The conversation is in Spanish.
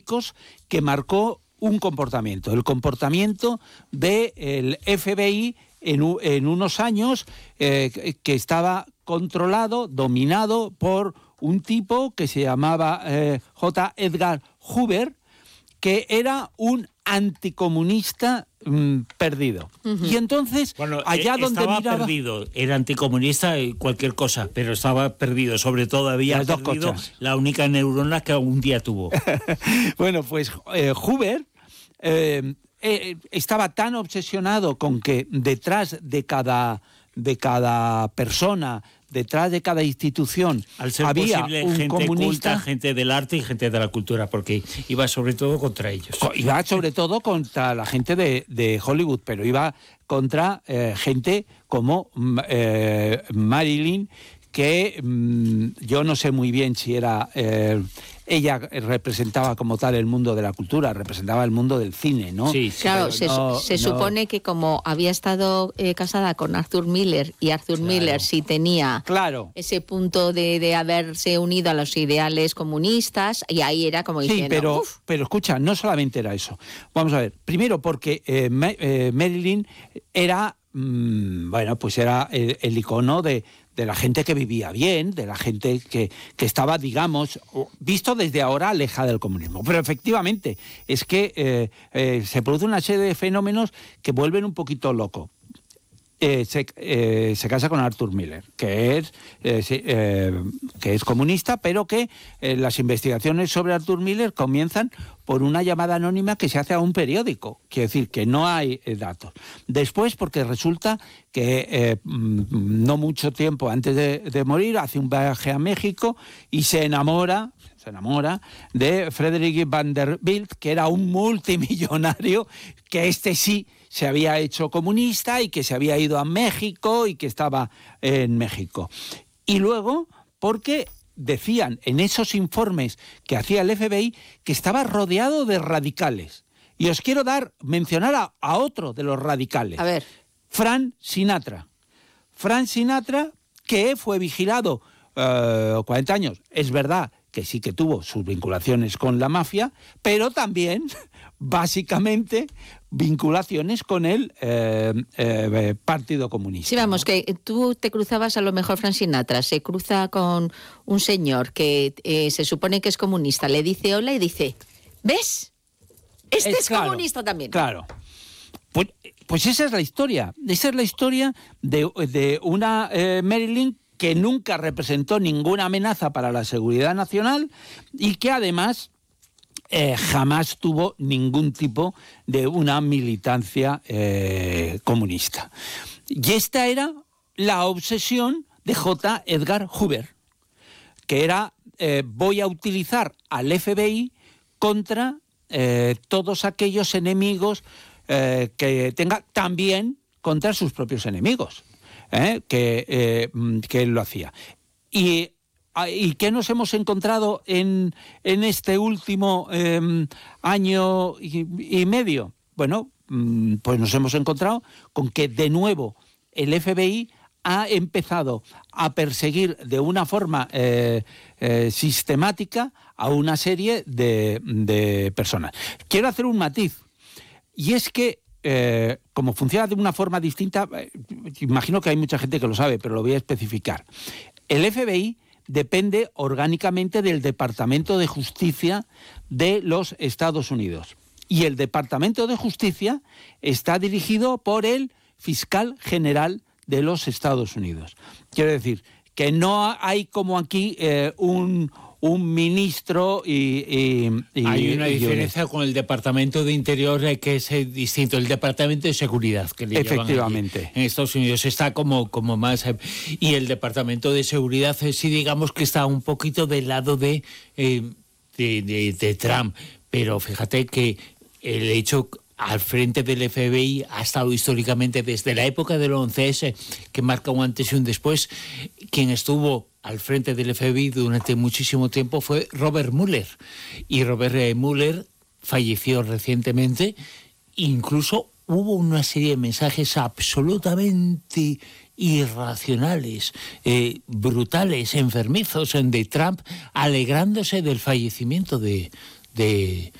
históricos que marcó un comportamiento, el comportamiento del FBI en unos años que estaba controlado, dominado por un tipo que se llamaba J. Edgar Hoover, que era un anticomunista perdido. Uh-huh. Y entonces, allá donde estaba miraba... perdido, era anticomunista y cualquier cosa, pero estaba perdido, sobre todo había perdido la única neurona que algún día tuvo. Bueno, pues Hoover estaba tan obsesionado con que detrás de cada persona, detrás de cada institución, al ser había posible, un gente comunista, culta, gente del arte y gente de la cultura, porque iba sobre todo contra ellos. Iba sobre todo contra la gente de Hollywood, pero iba contra gente como Marilyn, que yo no sé muy bien si era... ella representaba como tal el mundo de la cultura, representaba el mundo del cine, ¿no? Sí, claro, se supone que como había estado casada con Arthur Miller, y Arthur Miller sí tenía ese punto de haberse unido a los ideales comunistas, y ahí era como diciendo... Sí, pero escucha, no solamente era eso. Vamos a ver, primero porque Marilyn era, pues era el icono de la gente que vivía bien, de la gente que estaba, digamos, visto desde ahora alejada del comunismo. Pero efectivamente, es que se produce una serie de fenómenos que vuelven un poquito loco. Se casa con Arthur Miller, que es comunista, pero que las investigaciones sobre Arthur Miller comienzan por una llamada anónima que se hace a un periódico. Quiere decir que no hay datos. Después, porque resulta que no mucho tiempo antes de morir, hace un viaje a México y se enamora de Frederick Vanderbilt, que era un multimillonario, que sí se había hecho comunista y que se había ido a México y que estaba en México. Y luego, porque decían en esos informes que hacía el FBI que estaba rodeado de radicales. Y os quiero mencionar a otro de los radicales. A ver. Frank Sinatra. Frank Sinatra, que fue vigilado 40 años. Es verdad que sí que tuvo sus vinculaciones con la mafia, pero también, básicamente, vinculaciones con el Partido Comunista. Sí, vamos, que tú te cruzabas a lo mejor Frank Sinatra, se cruza con un señor que se supone que es comunista, le dice hola y dice, ¿ves? Este es comunista también. Claro. Pues esa es la historia. Esa es la historia de una Marilyn que nunca representó ninguna amenaza para la seguridad nacional y que además jamás tuvo ningún tipo de una militancia comunista. Y esta era la obsesión de J. Edgar Hoover, que era voy a utilizar al FBI contra todos aquellos enemigos que tenga, también contra sus propios enemigos, que él lo hacía. ¿Y qué nos hemos encontrado en este último año y medio? Bueno, pues nos hemos encontrado con que de nuevo el FBI ha empezado a perseguir de una forma sistemática a una serie de personas. Quiero hacer un matiz, y es que como funciona de una forma distinta, imagino que hay mucha gente que lo sabe, pero lo voy a especificar. El FBI depende orgánicamente del Departamento de Justicia de los Estados Unidos. Y el Departamento de Justicia está dirigido por el Fiscal General de los Estados Unidos. Quiero decir que no hay como aquí un ministro y hay una diferencia con el Departamento de Interior, que es distinto, el Departamento de Seguridad, que le efectivamente llaman en Estados Unidos está como más, y el Departamento de Seguridad sí, digamos que está un poquito del lado de Trump, pero fíjate que el hecho al frente del FBI ha estado históricamente desde la época del 11S, que marca un antes y un después. Quien estuvo al frente del FBI durante muchísimo tiempo fue Robert Mueller, y Robert Mueller falleció recientemente. Incluso hubo una serie de mensajes absolutamente irracionales, brutales, enfermizos de Trump, alegrándose del fallecimiento de